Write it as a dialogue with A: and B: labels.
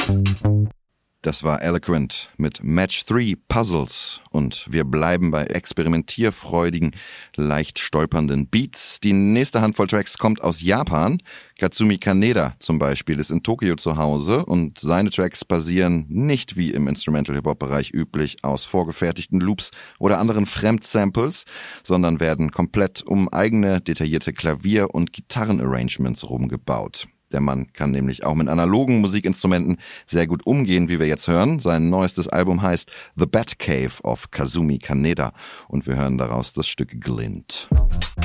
A: Das war Eloquent mit Match 3 Puzzles und wir bleiben bei experimentierfreudigen, leicht stolpernden Beats. Die nächste Handvoll Tracks kommt aus Japan. Katsumi Kaneda zum Beispiel ist in Tokio zu Hause und seine Tracks basieren nicht wie im Instrumental-Hip-Hop-Bereich üblich aus vorgefertigten Loops oder anderen Fremdsamples, sondern werden komplett um eigene detaillierte Klavier- und Gitarrenarrangements rumgebaut. Der Mann kann nämlich auch mit analogen Musikinstrumenten sehr gut umgehen, wie wir jetzt hören. Sein neuestes Album heißt The Bat Cave of Kazumi Kaneda und wir hören daraus das Stück Glint.